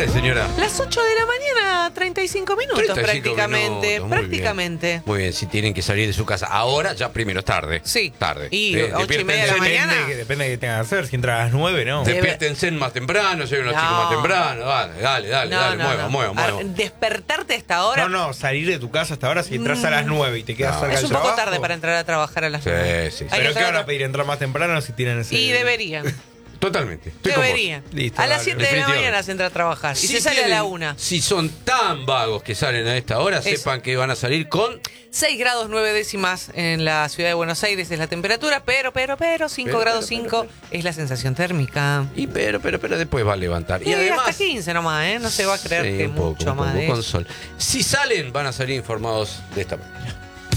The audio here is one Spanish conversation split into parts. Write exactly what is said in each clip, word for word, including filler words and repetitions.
señora? Las ocho de la mañana, treinta y cinco minutos treinta y cinco prácticamente. minutos, muy prácticamente. Bien. Muy bien, si tienen que salir de su casa ahora, ya primero es tarde. Sí. Tarde. Y De- ocho y media de la despiértense- mañana. Depende, depende de qué tengan que hacer. Si entran a las nueve, ¿no? De- Despiértense más temprano, lleguen los No. chicos más temprano. Dale, dale, dale, No, dale, no, mueva, no. mueva, A- mueva. Despertarte a esta hora. No, no, salir de tu casa hasta ahora si entras a las nueve y te quedas No. cerca Es del un poco trabajo. tarde para entrar a trabajar a las Sí, nueve. sí. Hay que ¿Pero qué entrar van a- a pedir? ¿Entrar más temprano si tienen ese...? Y deberían. Totalmente. Estoy con vos. Deberían. Listo, a las dale. siete de la Definitivamente. mañana se entra a trabajar. Y Si se sale a tienen- la una. Si son tan vagos que salen a esta hora, Eso. sepan que van a salir con... seis grados nueve décimas en la ciudad de Buenos Aires es la temperatura, pero, pero, pero, cinco Pero, grados pero, cinco es la sensación térmica. Y pero, pero, pero después va a levantar. Y Y además... hasta quince nomás, ¿eh? No se va a creer Sí, que un poco, mucho un más poco, de con eso. sol. Si salen, van a salir informados de esta manera.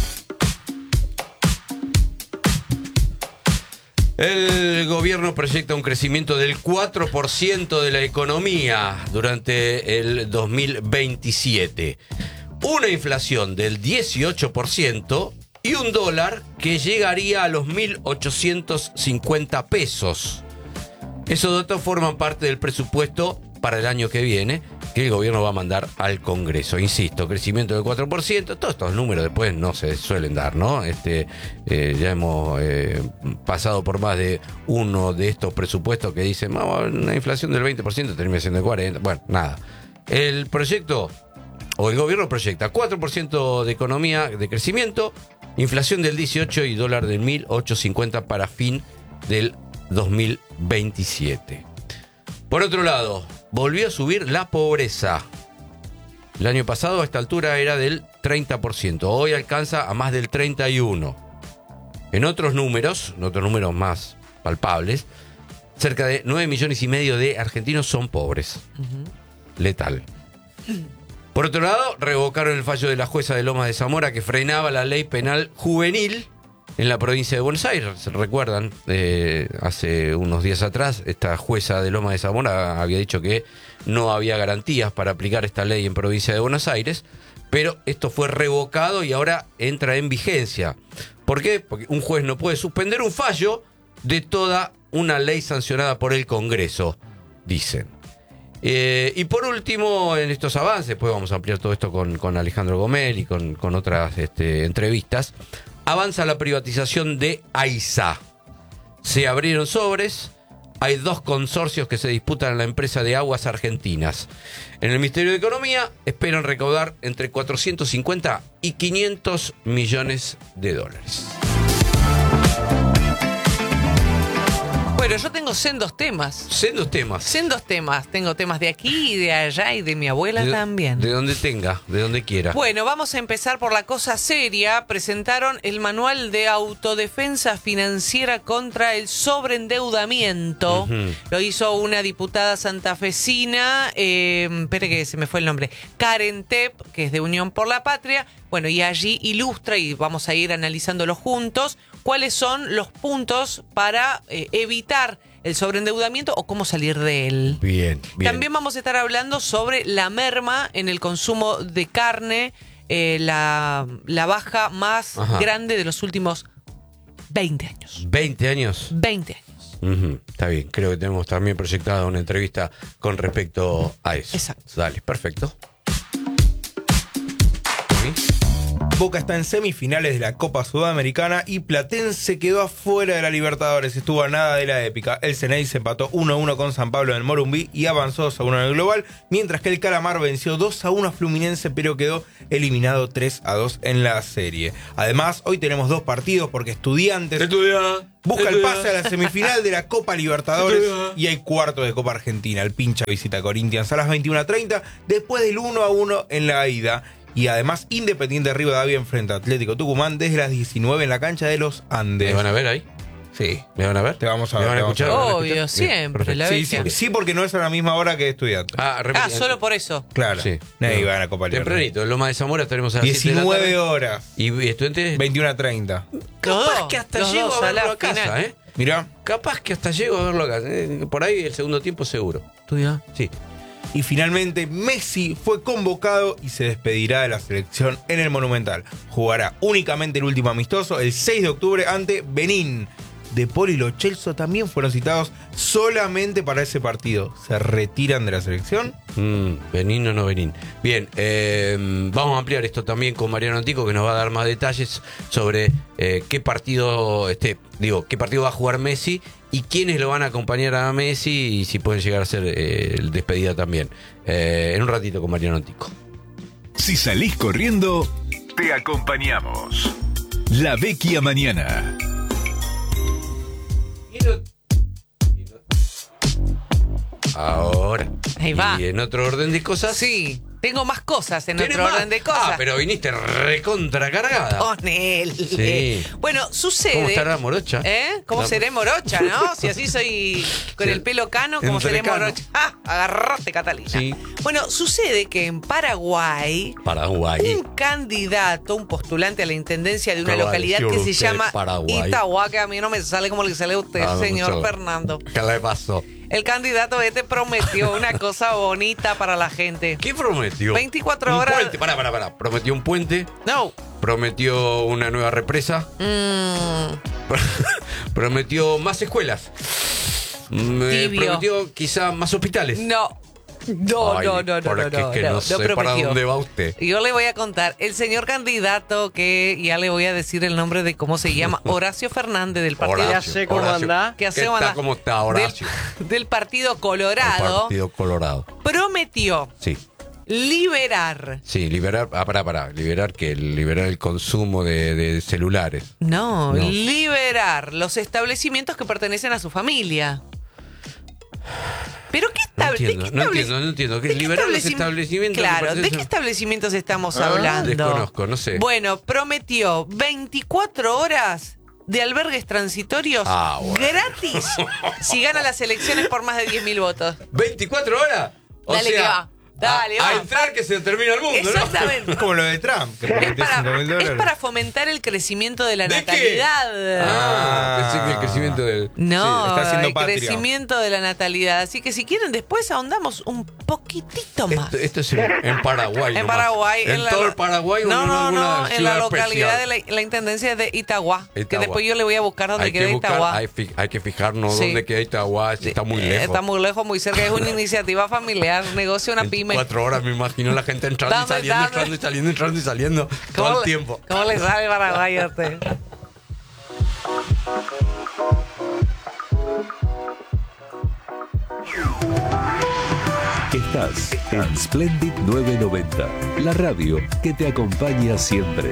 El gobierno proyecta un crecimiento del cuatro por ciento de la economía durante el dos mil veintisiete. Una inflación del dieciocho por ciento y un dólar que llegaría a los mil ochocientos cincuenta pesos. Esos datos forman parte del presupuesto para el año que viene que el gobierno va a mandar al Congreso. Insisto, crecimiento del cuatro por ciento. Todos estos números después no se suelen dar, ¿no? Este, eh, ya hemos eh, pasado por más de uno de estos presupuestos que dicen, "No, una inflación del veinte por ciento termina siendo el cuarenta por ciento". Bueno, nada. El proyecto, o el gobierno proyecta cuatro por ciento de economía, de crecimiento, inflación del dieciocho por ciento y dólar del mil ochocientos cincuenta para fin del dos mil veintisiete. Por otro lado, volvió a subir la pobreza. El año pasado a esta altura era del treinta por ciento. Hoy alcanza a más del treinta y uno por ciento. En otros números, en otros números más palpables, cerca de nueve millones y medio de argentinos son pobres. Uh-huh. Letal. Por otro lado, revocaron el fallo de la jueza de Lomas de Zamora que frenaba la ley penal juvenil en la provincia de Buenos Aires. ¿Se recuerdan? Eh, hace unos días atrás, esta jueza de Lomas de Zamora había dicho que no había garantías para aplicar esta ley en provincia de Buenos Aires, pero esto fue revocado y ahora entra en vigencia. ¿Por qué? Porque un juez no puede suspender un fallo de toda una ley sancionada por el Congreso, dicen. Eh, y por último, en estos avances, pues vamos a ampliar todo esto con, con Alejandro Gomel y con, con otras este, entrevistas. Avanza la privatización de AISA. Se abrieron sobres. Hay dos consorcios que se disputan en la empresa de aguas argentinas. En el Ministerio de Economía esperan recaudar entre cuatrocientos cincuenta y quinientos millones de dólares. Bueno, yo tengo sendos temas. Sendos temas. Sendos temas. Tengo temas de aquí y de allá y de mi abuela de, también. De donde tenga, de donde quiera. Bueno, vamos a empezar por la cosa seria. Presentaron el manual de autodefensa financiera contra el sobreendeudamiento. Uh-huh. Lo hizo una diputada santafesina, eh, espere que se me fue el nombre, Karen Tepp, que es de Unión por la Patria. Bueno, y allí ilustra, y vamos a ir analizándolo juntos, cuáles son los puntos para eh, evitar el sobreendeudamiento o cómo salir de él. Bien, bien. También vamos a estar hablando sobre la merma en el consumo de carne, eh, la, la baja más Ajá. grande de los últimos veinte años. ¿veinte años? veinte años. Uh-huh. Está bien, creo que tenemos también proyectada una entrevista con respecto a eso. Exacto. Dale, perfecto. Boca está en semifinales de la Copa Sudamericana y Platense quedó afuera de la Libertadores. Estuvo a nada de la épica. El Ceney se empató uno a uno con San Pablo en el Morumbí y avanzó dos a uno en el global, mientras que el Calamar venció dos a uno a Fluminense, pero quedó eliminado tres a dos en la serie. Además, hoy tenemos dos partidos porque Estudiantes Estudia, busca estudia. el pase a la semifinal de la Copa Libertadores Estudia. y hay cuarto de Copa Argentina. El Pincha visita a Corinthians a las veintiuna treinta después del uno a uno en la ida. Y además, Independiente Rivadavia enfrenta a Atlético Tucumán desde las diecinueve en la cancha de los Andes. ¿Me van a ver ahí? Sí. ¿Me van a ver? Te vamos a ¿Me ver. van a te vamos escuchar? a ver. Obvio, Bien, siempre. perfecto. La Sí, bestia. sí, sí, porque no es a la misma hora que Estudiantes. Ah, repetí. Ah, solo por eso. Claro. Sí. Nadie va a la Copa Libertadores. Tempranito, en Loma de Zamora estaremos a las siete de la diecinueve tarde. horas. Y estudiantes. veintiuna treinta. Los Capaz dos, que hasta los llego dos a a la verlo a casa, final. ¿eh? Mirá. Capaz que hasta llego a verlo acá. Eh, Por ahí el segundo tiempo seguro. ¿Estudia? Sí. Y finalmente Messi fue convocado y se despedirá de la selección en el Monumental. Jugará únicamente el último amistoso el seis de octubre ante Benín. De Paul y Lo Celso también fueron citados solamente para ese partido. ¿Se retiran de la selección? Mm, Benín o no Benín. Bien, eh, vamos a ampliar esto también con Mariano Antico, que nos va a dar más detalles sobre eh, qué partido, este, digo, qué partido va a jugar Messi y quiénes lo van a acompañar a Messi y si pueden llegar a ser eh, el despedida también. Eh, en un ratito con Mariano Antico. Si salís corriendo, te acompañamos. La Vecchia Mañana. Ahora. Ahí va. Y en otro orden de cosas. Sí, tengo más cosas en ¿Tenés otro más? orden de cosas. Ah, pero viniste recontracargada. Ponele. Sí. Bueno, sucede. ¿Cómo estará Morocha? ¿Eh? ¿Cómo La- seré morocha, no? Si así soy con Sí. el pelo cano, ¿cómo Entre seré cano. morocha? ¡Ah! Agarraste, Catalina. Sí. Bueno, sucede que en Paraguay, Paraguay. un candidato, un postulante a la intendencia de una Acaba de localidad decir que se usted, llama Paraguay. Itagua, que a mí no me sale como le sale a usted, Ah, no, señor mucho. Fernando. ¿Qué le pasó? El candidato este prometió una cosa bonita para la gente. ¿Qué prometió? veinticuatro un horas. Puente. Pará, pará, pará. Prometió un puente. No. Prometió una nueva represa. Mm, Prometió más escuelas. Mm, eh, Tibio. Prometió quizá más hospitales. no. No, Ay, no, no, no, porque no, no, es que no, no no sé para prometió. dónde va usted. Yo le voy a contar, el señor candidato que ya le voy a decir el nombre de cómo se llama, Horacio Fernández del partido. Horacio, Ya sé cómo Horacio. anda. ¿Qué hace, ¿Qué anda? está? ¿Cómo está, Horacio? Del, del Partido El Colorado Partido Colorado. prometió Sí. liberar. Sí, liberar. Ah, pará, pará. Liberar que liberar el consumo de, de celulares. No, No. liberar los establecimientos que pertenecen a su familia. ¿Pero qué No estable- entiendo, de qué no estable- entiendo, no entiendo. ¿Qué ¿de es qué liberar los establecim- establecimientos? que Claro, ¿de pertenecen- qué establecimientos estamos Ah, hablando? desconozco, no sé. Bueno, prometió veinticuatro horas de albergues transitorios Ah, bueno. gratis si gana las elecciones por más de diez mil votos. ¿veinticuatro horas? O Dale, sea, que va. Dale, a, va. a entrar que se termina el mundo, Exactamente. Es como lo de Trump, que Es prometió cinco para, mil dólares. es para fomentar el crecimiento de la ¿De qué? natalidad. ¿no? Ah, pensé que el crecimiento del... No, Sí, está haciendo el patria. crecimiento de la natalidad. Así que si quieren, después ahondamos un poquitito más. Esto, esto es en, en Paraguay. En nomás. Paraguay. En, la- todo el Paraguay. No, o en no, alguna no. En la ciudad localidad especial. de la, la intendencia de Itagua. Que Itagua. después yo le voy a buscar dónde Hay queda que buscar, Itagua. hay, fi- hay que fijarnos Sí. dónde queda Itagua. si está muy Eh, lejos. Está muy lejos, muy cerca. Es una iniciativa familiar, negocio, una pyme. Cuatro horas me imagino la gente entrando y Dame, saliendo, dame. entrando y saliendo, entrando y saliendo todo el le- tiempo. ¿Cómo le sabe Paraguay a usted? Estás en Splendid novecientos noventa, la radio que te acompaña siempre.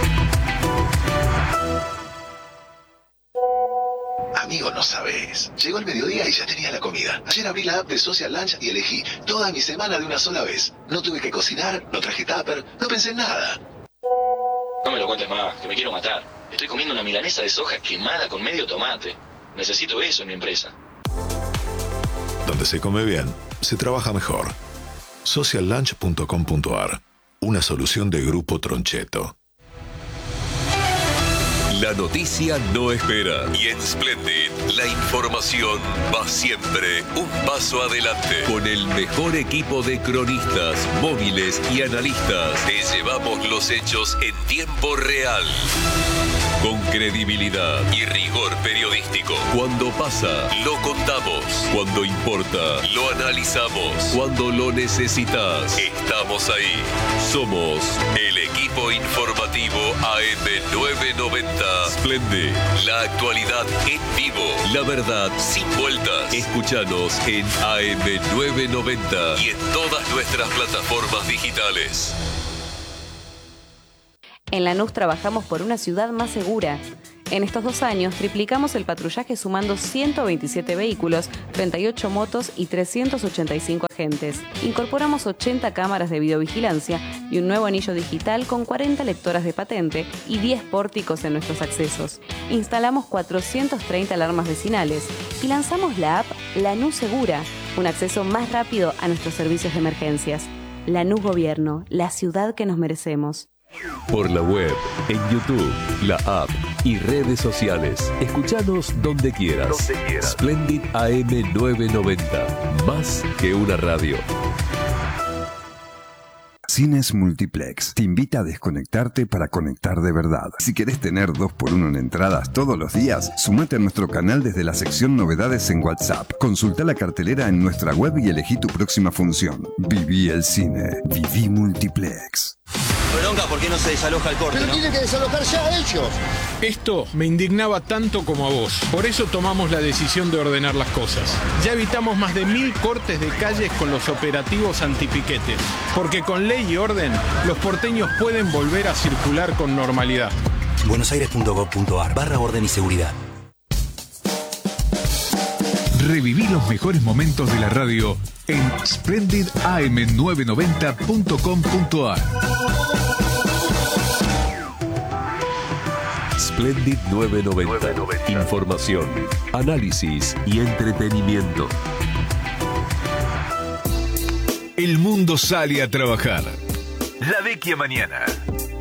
Amigo, no sabes. Llegó el mediodía y ya tenía la comida. Ayer abrí la app de Social Lunch y elegí toda mi semana de una sola vez. No tuve que cocinar, no traje tupper, no pensé en nada. No me lo cuentes más, que me quiero matar. Estoy comiendo una milanesa de soja quemada con medio tomate. Necesito eso en mi empresa. Donde se come bien, se trabaja mejor. social lunch punto com punto a r. Una solución de Grupo Troncheto. La noticia no espera y en Splendid la información va siempre un paso adelante. Con el mejor equipo de cronistas, móviles y analistas, te llevamos los hechos en tiempo real. Con credibilidad y rigor periodístico. Cuando pasa, lo contamos. Cuando importa, lo analizamos. Cuando lo necesitas, estamos ahí. Somos el equipo informativo A M novecientos noventa. Splendid, la actualidad en vivo. La verdad sin vueltas. Escúchanos en A M novecientos noventa y en todas nuestras plataformas digitales. En Lanús trabajamos por una ciudad más segura. En estos dos años triplicamos el patrullaje sumando ciento veintisiete vehículos, treinta y ocho motos y trescientos ochenta y cinco agentes. Incorporamos ochenta cámaras de videovigilancia y un nuevo anillo digital con cuarenta lectoras de patente y diez pórticos en nuestros accesos. Instalamos cuatrocientas treinta alarmas vecinales y lanzamos la app Lanús Segura, un acceso más rápido a nuestros servicios de emergencias. Lanús Gobierno, la ciudad que nos merecemos. Por la web, en YouTube, la app y redes sociales. Escuchanos donde quieras. Donde quieras. Splendid A M novecientos noventa. Más que una radio. Cines Multiplex te invita a desconectarte para conectar de verdad. Si querés tener dos por uno en entradas todos los días, sumate a nuestro canal desde la sección Novedades en WhatsApp. Consulta la cartelera en nuestra web y elegí tu próxima función. Viví el cine. Viví Multiplex. Bronca, ¿por qué no se desaloja el corte? Pero ¿no? tienen que desalojar ya ellos. Esto me indignaba tanto como a vos. Por eso tomamos la decisión de ordenar las cosas. Ya evitamos más de mil cortes de calles con los operativos antipiquetes. Porque con ley y orden, los porteños pueden volver a circular con normalidad. buenosaires.gov.ar barra orden y seguridad. Reviví los mejores momentos de la radio en splendid a m novecientos noventa punto com punto a r. Splendid novecientos noventa. Información, análisis y entretenimiento. El mundo sale a trabajar. La vecchia mañana.